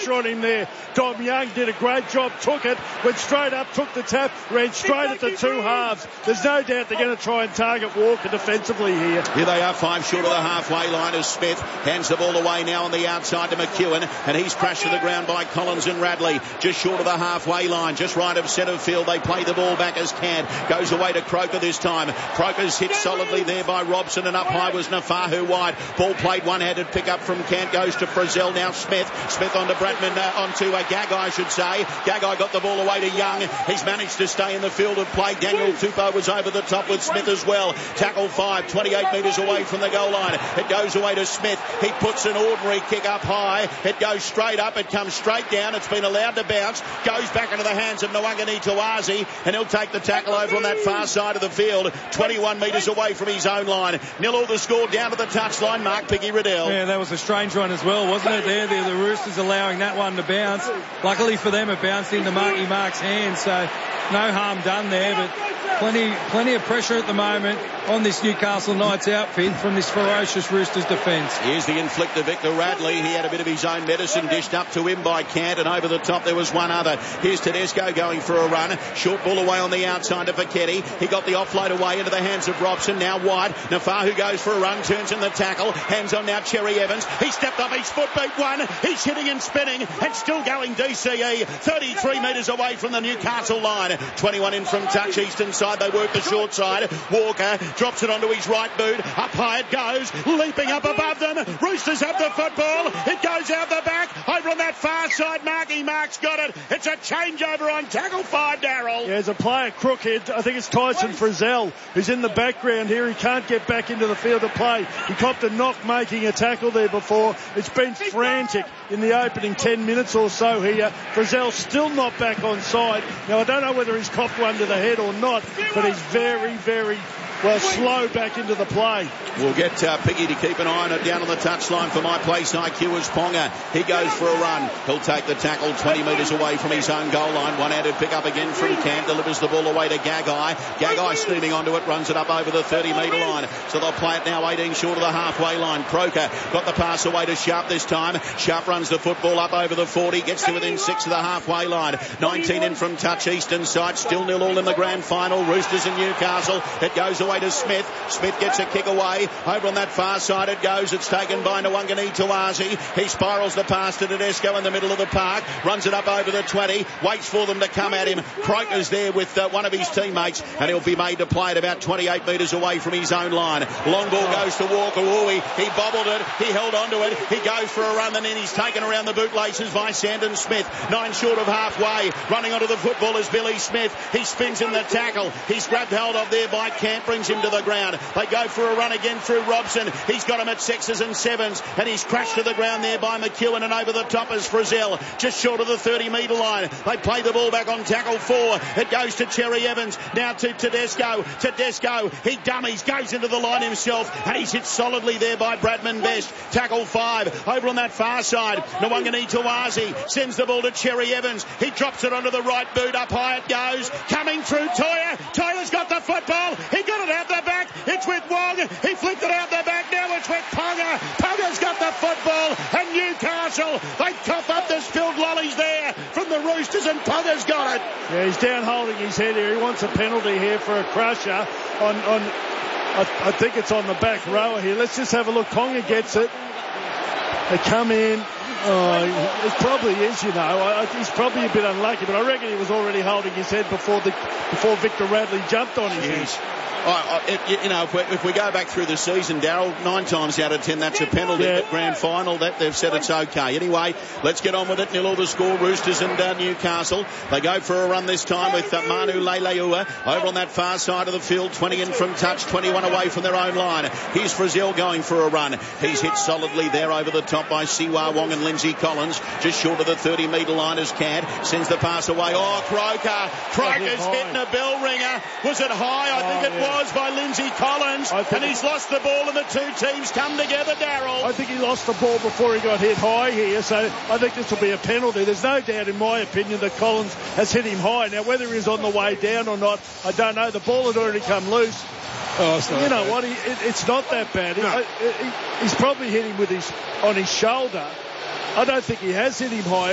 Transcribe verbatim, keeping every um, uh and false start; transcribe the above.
pressure on him there. Dom Young did a great job, took it, went straight up, took the tap, ran straight at the two halves. There's no doubt they're going to try and target Walker defensively here. Here they are, five short of the halfway line as Smith hands the ball away now on the outside to McEwen, and he's crashed to the ground by Collins and Radley. Just short of the halfway line, just right of centre field. They play the ball back as Cant goes away to Croker this time. Croker's hit solidly there by Robson, and up high was Nafahu wide. Ball played one-handed pick up from Cant, goes to Frizzell. Now Smith. Smith onto Bradman, uh, onto uh, Gagai, I should say. Gagai got the ball away to Young. He's managed to stay in the field of play. Daniel Tupou was over the top with Smith as well. Tackle five, twenty-eight metres away from the goal line. It goes away to Smith. He puts an ordinary kick up high. It goes straight up. It comes straight down. It's been allowed to bounce. Goes back into the hands of Nwangani Tawazi, and he'll take the tackle over on that far side of the field. twenty-one metres away from his own line. Nil all the score down to the touchline. Mark Piggy Riddell. Yeah, that was a strange one as well, wasn't it? There, the, the Roosters allowing that one to bounce. Luckily for them, it bounced into Marky Mark's hands, so no harm done there, but plenty plenty of pressure at the moment on this Newcastle Knights outfit from this ferocious Roosters defence. Here's the inflictor, Victor Radley. He had a bit of his own medicine dished up to him by Cant, and over the top there was one other. Here's Tedesco going for a run. Short ball away on the outside to Vachetti. He got the offload away into the hands of Robson. Now wide. Nafahu goes for a run, turns in the tackle. Hands on now Cherry Evans. He stepped up his foot, beat one. He's hitting and spinning and still going D C E. thirty-three metres away from the Newcastle line. twenty-one in from touch, eastern side. They work the short side. Walker drops it onto his right boot. Up high it goes. Leaping up above them. Roosters have the football. It goes out the back. Over on that far side. Marky Mark's got it. It's a changeover on tackle five, Darryl. Yeah, there's a player crooked. I think it's Tyson Frizzell who's in the background here. He can't get back into the field of play. He copped a knock making a tackle there before. It's been frantic in the opening ten minutes or so here. Frizzell still not back on side. Now, I don't know whether he's copped one to the head or not, but he's very, very well slow back into the play. We'll get uh, Piggy to keep an eye on it down on the touchline for My Place I Q as Ponga. He goes for a run. He'll take the tackle twenty metres away from his own goal line. One-handed pick up again from Cant. Delivers the ball away to Gagai. Gagai steaming onto it. Runs it up over the thirty metre line. So they'll play it now eighteen short of the halfway line. Croker got the pass away to Sharp this time. Sharp runs the football up over the forty. Gets to within six of the halfway line. nineteen in from touch, eastern side. Still nil all in the grand final. Roosters and Newcastle. It goes away to Smith. Smith gets a kick away. Over on that far side it goes. It's taken by Nwangani Tawazi. He spirals the pass to Tedesco in the middle of the park. Runs it up over the twenty. Waits for them to come at him. Croker's there with uh, one of his teammates, and he'll be made to play it about twenty-eight metres away from his own line. Long ball goes to Walker. Ooh, he, he bobbled it. He held onto it. He goes for a run, and then he's taken around the bootlaces by Sandon Smith. Nine short of halfway. Running onto the football is Billy Smith. He spins in the tackle. He's grabbed hold of there by Cant. Brings him to the ground. They go for a run again through Robson. He's got him at sixes and sevens, and he's crashed to the ground there by McEwen, and over the top is Frizzell, just short of the thirty metre line. They play the ball back on tackle four. It goes to Cherry Evans, now to Tedesco. Tedesco, he dummies, goes into the line himself, and he's hit solidly there by Bradman Best. Tackle five, over on that far side. Nwangani Tawazi sends the ball to Cherry Evans. He drops it onto the right boot, up high it goes. Coming through Toya. Toya's got the football. He got it out the back. It's with Wong. He flicked it out the back. Now it's with Ponga. Ponga's got the football. And Newcastle, they cough up the spilled lollies there from the Roosters, and Ponga's got it. Yeah, he's down holding his head here. He wants a penalty here for a crusher on, on I, I think it's on the back rower here. Let's just have a look. Ponga gets it. They come in. Oh, it probably is, you know. I, I, he's probably a bit unlucky, but I reckon he was already holding his head before the before Victor Radley jumped on his yes. head. Oh, it, you know, if we, if we go back through the season, Darryl, nine times out of ten, that's a penalty. Yeah. At grand final, that they've said it's okay. Anyway, let's get on with it. Nil all the score, Roosters and uh, Newcastle. They go for a run this time with uh, Manu Leilua over on that far side of the field. twenty in from touch, twenty-one away from their own line. Here's Frizzell going for a run. He's hit solidly there over the top by Siwa Wong and Lindsay Collins. Just short of the thirty metre line as Cant sends the pass away. Oh, Croker. Croker's hitting a bell ringer. Was it high? I oh, think it yeah. was. By Lindsay Collins, and he's lost the ball, and the two teams come together, Darryl. I think he lost the ball before he got hit high here, so I think this will be a penalty. There's no doubt, in my opinion, that Collins has hit him high. Now, whether he's on the way down or not, I don't know. The ball had already come loose. Oh, it's not you know bad. what? He, it, it's not that bad. No. He, he, he's probably hit him with his on his shoulder. I don't think he has hit him high.